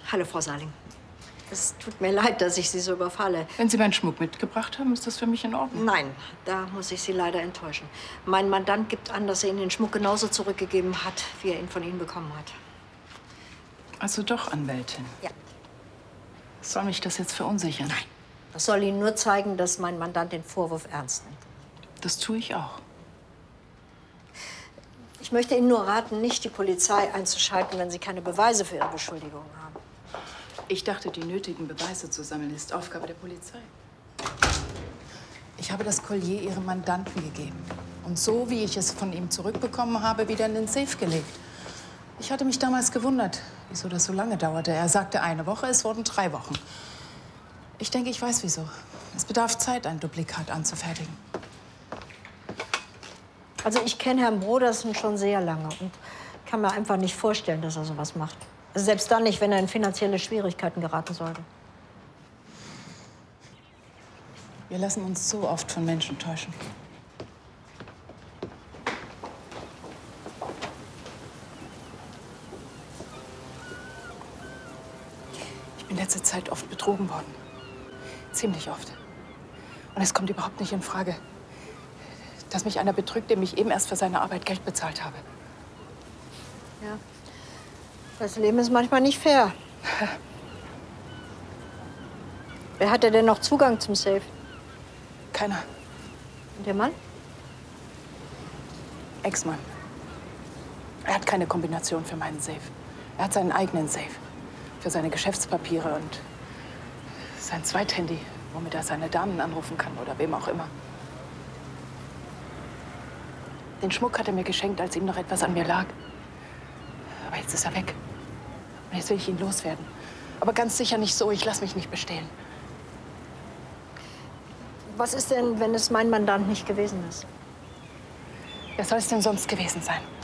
Hallo, Frau Saling. Es tut mir leid, dass ich Sie so überfalle. Wenn Sie meinen Schmuck mitgebracht haben, ist das für mich in Ordnung. Nein, da muss ich Sie leider enttäuschen. Mein Mandant gibt an, dass er Ihnen den Schmuck genauso zurückgegeben hat, wie er ihn von Ihnen bekommen hat. Also doch Anwältin? Ja. Soll mich das jetzt verunsichern? Nein. Das soll Ihnen nur zeigen, dass mein Mandant den Vorwurf ernst nimmt. Das tue ich auch. Ich möchte Ihnen nur raten, nicht die Polizei einzuschalten, wenn Sie keine Beweise für Ihre Beschuldigungen haben. Ich dachte, die nötigen Beweise zu sammeln, ist Aufgabe der Polizei. Ich habe das Collier Ihrem Mandanten gegeben. Und so, wie ich es von ihm zurückbekommen habe, wieder in den Safe gelegt. Ich hatte mich damals gewundert, wieso das so lange dauerte. Er sagte 1 Woche, es wurden 3 Wochen. Ich denke, ich weiß wieso. Es bedarf Zeit, ein Duplikat anzufertigen. Also ich kenne Herrn Brodersen schon sehr lange und kann mir einfach nicht vorstellen, dass er sowas macht. Also selbst dann nicht, wenn er in finanzielle Schwierigkeiten geraten sollte. Wir lassen uns so oft von Menschen täuschen. Ich bin in letzter Zeit oft betrogen worden. Ziemlich oft. Und es kommt überhaupt nicht in Frage, dass mich einer betrügt, dem ich eben erst für seine Arbeit Geld bezahlt habe. Ja. Das Leben ist manchmal nicht fair. Wer hatte denn noch Zugang zum Safe? Keiner. Und der Mann? Ex-Mann. Er hat keine Kombination für meinen Safe. Er hat seinen eigenen Safe. Für seine Geschäftspapiere und sein Zweithandy, womit er seine Damen anrufen kann oder wem auch immer. Den Schmuck hat er mir geschenkt, als ihm noch etwas an mir lag. Aber jetzt ist er weg. Und jetzt will ich ihn loswerden. Aber ganz sicher nicht so. Ich lasse mich nicht bestehlen. Was ist denn, wenn es mein Mandant nicht gewesen ist? Wer soll es denn sonst gewesen sein?